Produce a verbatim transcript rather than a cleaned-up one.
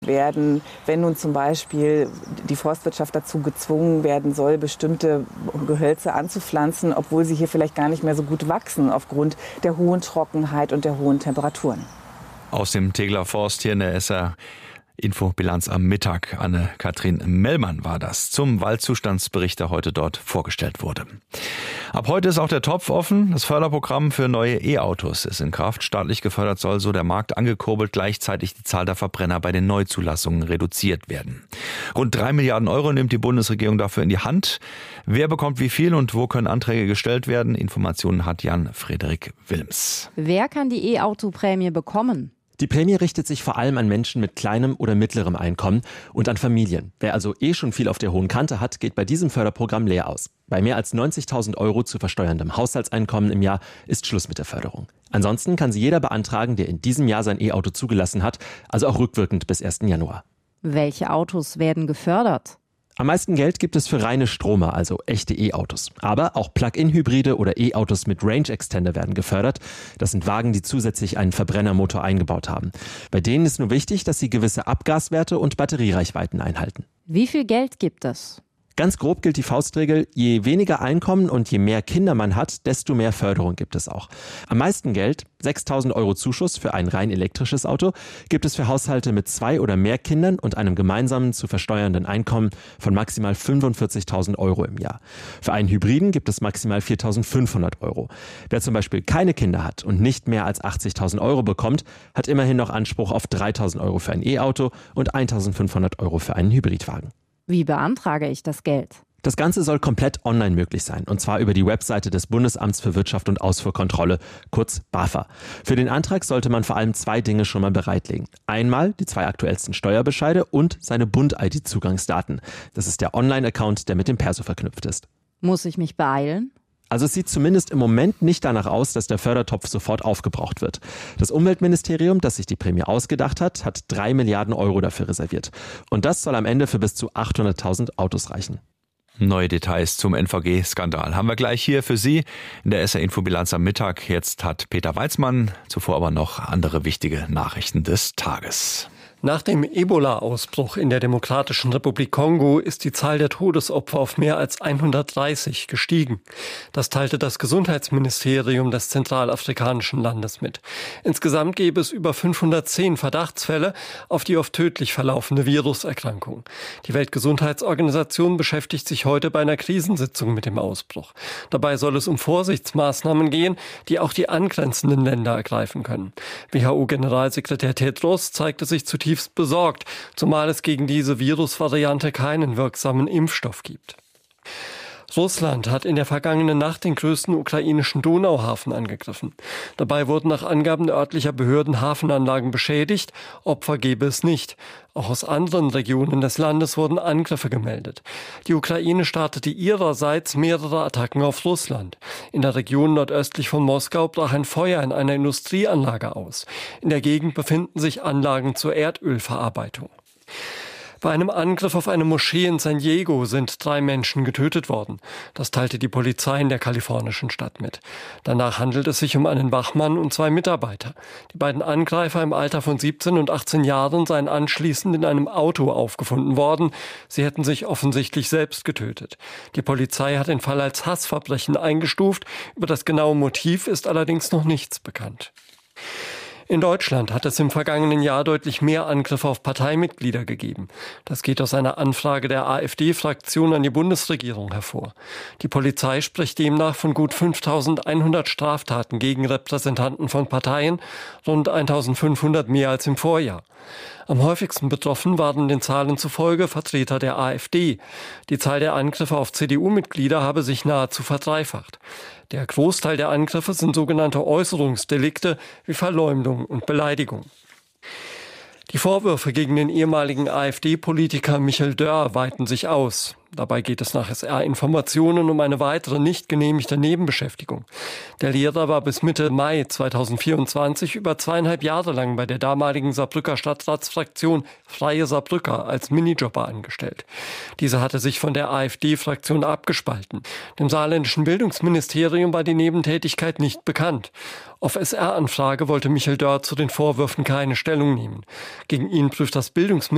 werden, wenn nun zum Beispiel die Forstwirtschaft dazu gezwungen werden soll, bestimmte Gehölze anzupflanzen, obwohl sie hier vielleicht gar nicht mehr so gut wachsen aufgrund der hohen Trockenheit und der hohen Temperaturen. Aus dem Tegeler Forst hier in der S R Infobilanz am Mittag. Anne-Kathrin Mellmann war das zum Waldzustandsbericht, der heute dort vorgestellt wurde. Ab heute ist auch der Topf offen. Das Förderprogramm für neue E-Autos ist in Kraft. Staatlich gefördert soll so der Markt angekurbelt, gleichzeitig die Zahl der Verbrenner bei den Neuzulassungen reduziert werden. Rund drei Milliarden Euro nimmt die Bundesregierung dafür in die Hand. Wer bekommt wie viel und wo können Anträge gestellt werden? Informationen hat Jan-Frederik Wilms. Wer kann die E-Auto-Prämie bekommen? Die Prämie richtet sich vor allem an Menschen mit kleinem oder mittlerem Einkommen und an Familien. Wer also eh schon viel auf der hohen Kante hat, geht bei diesem Förderprogramm leer aus. Bei mehr als neunzigtausend Euro zu versteuerndem Haushaltseinkommen im Jahr ist Schluss mit der Förderung. Ansonsten kann sie jeder beantragen, der in diesem Jahr sein E-Auto zugelassen hat, also auch rückwirkend bis ersten Januar. Welche Autos werden gefördert? Am meisten Geld gibt es für reine Stromer, also echte E-Autos. Aber auch Plug-in-Hybride oder E-Autos mit Range Extender werden gefördert. Das sind Wagen, die zusätzlich einen Verbrennermotor eingebaut haben. Bei denen ist nur wichtig, dass sie gewisse Abgaswerte und Batteriereichweiten einhalten. Wie viel Geld gibt es? Ganz grob gilt die Faustregel, je weniger Einkommen und je mehr Kinder man hat, desto mehr Förderung gibt es auch. Am meisten Geld, sechstausend Euro Zuschuss für ein rein elektrisches Auto, gibt es für Haushalte mit zwei oder mehr Kindern und einem gemeinsamen zu versteuernden Einkommen von maximal fünfundvierzigtausend Euro im Jahr. Für einen Hybriden gibt es maximal viertausendfünfhundert Euro. Wer zum Beispiel keine Kinder hat und nicht mehr als achtzigtausend Euro bekommt, hat immerhin noch Anspruch auf dreitausend Euro für ein E-Auto und eintausendfünfhundert Euro für einen Hybridwagen. Wie beantrage ich das Geld? Das Ganze soll komplett online möglich sein, und zwar über die Webseite des Bundesamts für Wirtschaft und Ausfuhrkontrolle, kurz BAFA. Für den Antrag sollte man vor allem zwei Dinge schon mal bereitlegen. Einmal die zwei aktuellsten Steuerbescheide und seine Bund-I D-Zugangsdaten. Das ist der Online-Account, der mit dem Perso verknüpft ist. Muss ich mich beeilen? Also es sieht zumindest im Moment nicht danach aus, dass der Fördertopf sofort aufgebraucht wird. Das Umweltministerium, das sich die Prämie ausgedacht hat, hat drei Milliarden Euro dafür reserviert. Und das soll am Ende für bis zu achthunderttausend Autos reichen. Neue Details zum N V G-Skandal haben wir gleich hier für Sie in der S R Infobilanz am Mittag. Jetzt hat Peter Weizmann zuvor aber noch andere wichtige Nachrichten des Tages. Nach dem Ebola-Ausbruch in der Demokratischen Republik Kongo ist die Zahl der Todesopfer auf mehr als hundertdreißig gestiegen. Das teilte das Gesundheitsministerium des zentralafrikanischen Landes mit. Insgesamt gäbe es über fünfhundertzehn Verdachtsfälle auf die oft tödlich verlaufende Viruserkrankung. Die Weltgesundheitsorganisation beschäftigt sich heute bei einer Krisensitzung mit dem Ausbruch. Dabei soll es um Vorsichtsmaßnahmen gehen, die auch die angrenzenden Länder ergreifen können. W H O-Generalsekretär Tedros zeigte sich zutiefst besorgt, zumal es gegen diese Virusvariante keinen wirksamen Impfstoff gibt. Russland hat in der vergangenen Nacht den größten ukrainischen Donauhafen angegriffen. Dabei wurden nach Angaben örtlicher Behörden Hafenanlagen beschädigt, Opfer gebe es nicht. Auch aus anderen Regionen des Landes wurden Angriffe gemeldet. Die Ukraine startete ihrerseits mehrere Attacken auf Russland. In der Region nordöstlich von Moskau brach ein Feuer in einer Industrieanlage aus. In der Gegend befinden sich Anlagen zur Erdölverarbeitung. Bei einem Angriff auf eine Moschee in San Diego sind drei Menschen getötet worden. Das teilte die Polizei in der kalifornischen Stadt mit. Danach handelt es sich um einen Wachmann und zwei Mitarbeiter. Die beiden Angreifer im Alter von siebzehn und achtzehn Jahren seien anschließend in einem Auto aufgefunden worden. Sie hätten sich offensichtlich selbst getötet. Die Polizei hat den Fall als Hassverbrechen eingestuft. Über das genaue Motiv ist allerdings noch nichts bekannt. In Deutschland hat es im vergangenen Jahr deutlich mehr Angriffe auf Parteimitglieder gegeben. Das geht aus einer Anfrage der AfD-Fraktion an die Bundesregierung hervor. Die Polizei spricht demnach von gut fünftausendeinhundert Straftaten gegen Repräsentanten von Parteien, rund eintausendfünfhundert mehr als im Vorjahr. Am häufigsten betroffen waren den Zahlen zufolge Vertreter der AfD. Die Zahl der Angriffe auf C D U-Mitglieder habe sich nahezu verdreifacht. Der Großteil der Angriffe sind sogenannte Äußerungsdelikte wie Verleumdung und Beleidigung. Die Vorwürfe gegen den ehemaligen AfD-Politiker Michel Dörr weiten sich aus. Dabei geht es nach S R-Informationen um eine weitere nicht genehmigte Nebenbeschäftigung. Der Lehrer war bis Mitte Mai zweitausendvierundzwanzig über zweieinhalb Jahre lang bei der damaligen Saarbrücker Stadtratsfraktion Freie Saarbrücker als Minijobber angestellt. Diese hatte sich von der AfD-Fraktion abgespalten. Dem saarländischen Bildungsministerium war die Nebentätigkeit nicht bekannt. Auf S R-Anfrage wollte Michel Dörr zu den Vorwürfen keine Stellung nehmen. Gegen ihn prüft das Bildungsministerium